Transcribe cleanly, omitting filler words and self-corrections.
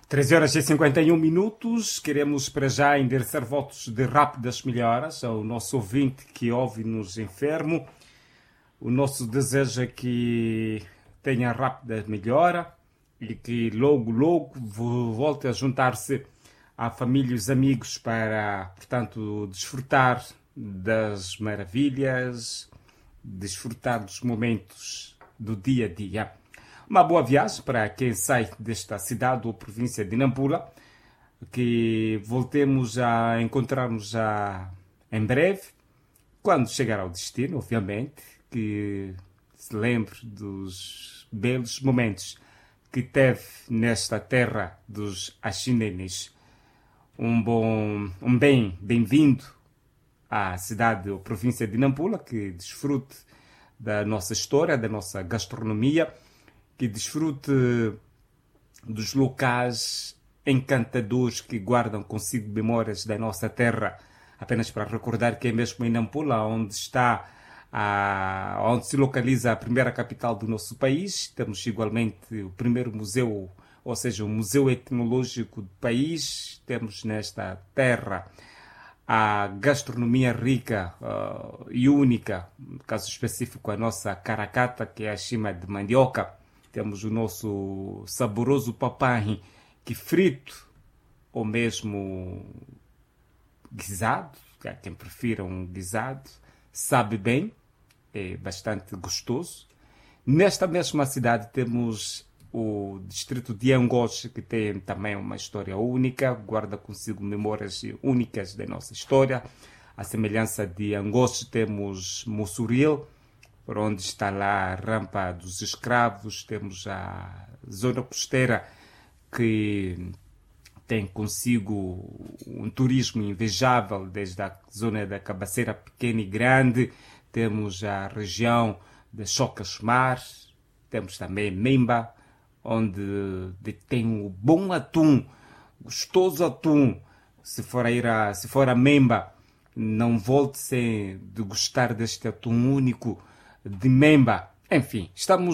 13h51. Queremos para já endereçar votos de rápidas melhoras ao nosso ouvinte que ouve-nos enfermo. O nosso desejo é que tenha rápida melhora e que logo, logo volte a juntar-se à família e os amigos para, portanto, desfrutar das maravilhas, desfrutar dos momentos do dia a dia. Uma boa viagem para quem sai desta cidade ou província de Nampula, que voltemos a encontrarmos já em breve, quando chegar ao destino, obviamente, que se lembre dos belos momentos que teve nesta terra dos Axinenes. Bem-vindo à cidade ou província de Nampula, que desfrute da nossa história, da nossa gastronomia, que desfrute dos locais encantadores que guardam consigo memórias da nossa terra. Apenas para recordar que é mesmo em Nampula onde se localiza a primeira capital do nosso país. Temos igualmente o primeiro museu, ou seja, o museu etnológico do país. Temos nesta terra a gastronomia rica e única, no caso específico a nossa caracata, que é a chima de mandioca. Temos o nosso saboroso papai, que frito ou mesmo guisado, há quem prefira um guisado, sabe bem, é bastante gostoso. Nesta mesma cidade temos o distrito de Angoche, que tem também uma história única, guarda consigo memórias únicas da nossa história. À semelhança de Angoche, temos Mossoril, por onde está lá a rampa dos escravos. Temos a zona costeira, que tem consigo um turismo invejável, desde a zona da Cabaceira Pequena e Grande. Temos a região de Chocas-Mar, temos também Memba, onde tem o bom atum, gostoso atum. Se for a Memba, não volte sem degustar deste atum único de Memba. Enfim, estamos